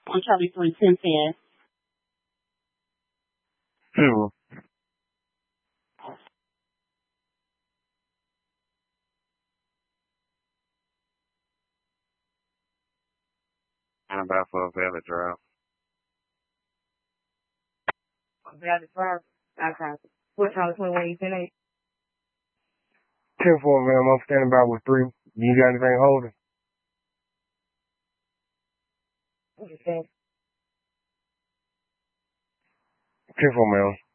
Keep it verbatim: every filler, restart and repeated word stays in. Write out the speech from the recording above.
On Charlie three ten ten. Two. I'm about for a valid drive. Valid drive. Okay. What time is twenty-one you finish? ten four, ma'am. I'm standing by with three. You got anything holding? Okay. ten four, ma'am.